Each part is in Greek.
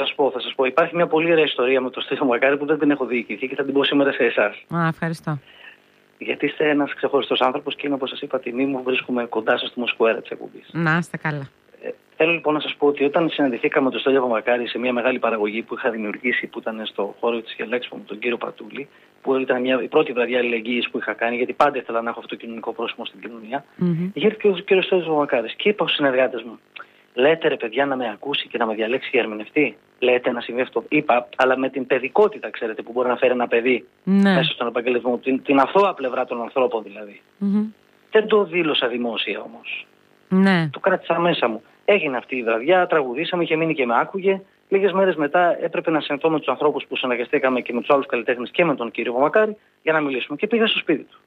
θα σας πω. Υπάρχει μια πολύ ωραία ιστορία με τον Στέφανο Μακάρη που δεν την έχω διοικηθεί και θα την πω σήμερα σε εσάς. Ευχαριστώ. Γιατί είστε ένας ξεχωριστός άνθρωπος και είναι, όπως σας είπα, τιμή μου, βρίσκομαι κοντά σας στο μουσικό αέρα της εκπομπής. Να είστε καλά. Θέλω λοιπόν να σας πω ότι όταν συναντηθήκαμε με τον Στέλιο Μακάρη σε μια μεγάλη παραγωγή που είχα δημιουργήσει, που ήταν στο χώρο της Γελέξπο με τον κύριο Πατούλη, που ήταν η πρώτη βραδιά αλληλεγγύης που είχα κάνει, γιατί πάντα ήθελα να έχω αυτό το κοινωνικό πρόσωπο στην κοινωνία, είχε έρθει και ο κύριος Στέλιος Μακάρης και είπα στους συνεργάτες μου, λέτε ρε παιδιά να με ακούσει και να με διαλέξει για ερμηνευτή. Λέτε να συμβεί αυτό. Είπα, αλλά με την παιδικότητα, ξέρετε, που μπορεί να φέρει ένα παιδί μέσα στον επαγγελματισμό, την αθώα πλευρά των ανθρώπων δηλαδή. Δεν το δήλωσα δημόσια όμως. Το κράτησα μέσα μου. Έγινε αυτή η βραδιά, τραγουδήσαμε, είχε μείνει και με άκουγε. Λίγες μέρες μετά έπρεπε να συνεχθώ με τους ανθρώπους που συνεργαστήκαμε και με τους άλλους καλλιτέχνες και με τον κύριο Μακάρη για να μιλήσουμε. Και πήγα στο σπίτι του.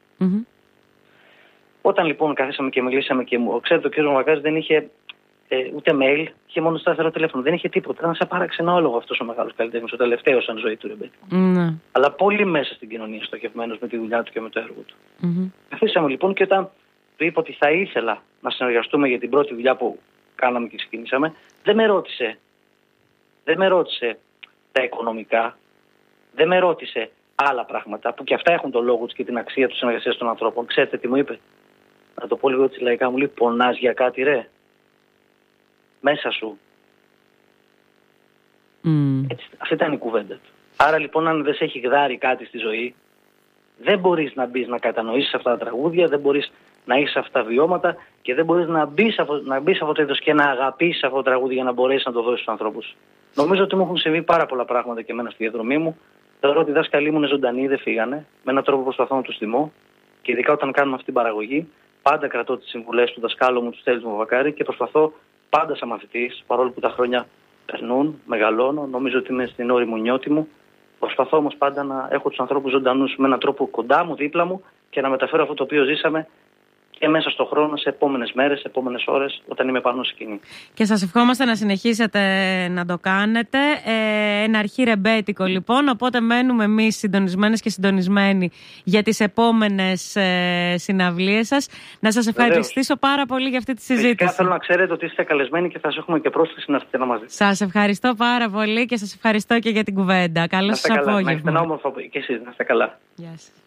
Όταν λοιπόν καθίσαμε και μιλήσαμε και ξέρετε, ο κύριος Μακάρης δεν είχε ούτε mail, είχε μόνο σταθερό τηλέφωνο. Δεν είχε τίποτα. Ήταν σαν παραξενόλογο αυτός ο μεγάλος καλλιτέχνης, ο τελευταίος σαν ζωή του Ρεμπέτη. Αλλά πολύ μέσα στην κοινωνία, στοχευμένος με τη δουλειά του και με το έργο του. Καθίσαμε λοιπόν και όταν του είπα ότι θα ήθελα να συνεργαστούμε για την πρώτη δουλειά που κάναμε και ξεκινήσαμε, δεν με ρώτησε τα οικονομικά, δεν με ρώτησε άλλα πράγματα που και αυτά έχουν τον λόγο τους και την αξία του συνεργασίας των ανθρώπων. Ξέρετε τι μου είπε? Να το πω λίγο έτσι λαϊκά, μου λέει, πονάς για κάτι ρε? Μέσα σου. Έτσι, αυτή ήταν η κουβέντα του. Άρα λοιπόν, αν δεν σε έχει γδάρει κάτι στη ζωή, δεν μπορείς να μπεις να κατανοήσεις αυτά τα τραγούδια, δεν μπορείς να έχεις αυτά τα βιώματα και δεν μπορείς να μπεις αυτό το είδος και να αγαπήσεις αυτό το τραγούδι για να μπορέσεις να το δώσεις στους ανθρώπους. Νομίζω ότι μου έχουν συμβεί πάρα πολλά πράγματα και εμένα στη διαδρομή μου. Θεωρώ ότι οι δάσκαλοι μου είναι ζωντανοί, δεν φύγανε. Με έναν τρόπο προσπαθώ να τους θυμώ. Και ειδικά όταν κάνουμε αυτή την παραγωγή, πάντα κρατώ τις συμβουλές του δασκάλου μου, του Στέλιου Μαβακάρη, και προσπαθώ πάντα σαν μαθητής, παρόλο που τα χρόνια περνούν, μεγαλώνω, νομίζω ότι είμαι στην όριμη νιώτη μου. Προσπαθώ όμως πάντα να έχω τους ανθρώπους ζωντανούς με έναν τρόπο κοντά μου, δίπλα μου και να μεταφέρω αυτό το οποίο ζήσαμε και μέσα στον χρόνο, σε επόμενες μέρες, σε επόμενες ώρες, όταν είμαι πάνω στη σκηνή. Και σας ευχόμαστε να συνεχίσετε να το κάνετε. Ένα αρχή ρεμπέτικο λοιπόν, οπότε μένουμε εμείς συντονισμένες και συντονισμένοι για τις επόμενες συναυλίες σας. Να σας ευχαριστήσω πάρα πολύ για αυτή τη συζήτηση. Φυσικά θέλω να ξέρετε ότι είστε καλεσμένοι και θα σας έχουμε και πρόσκληση να έρθετε να μας δείτε. Σας ευχαριστώ πάρα πολύ και σας ευχαριστώ και για την κουβέντα. Καλό σας απόγευμα. Να είστε όμορφα και εσείς, να είστε καλά. Γεια σας.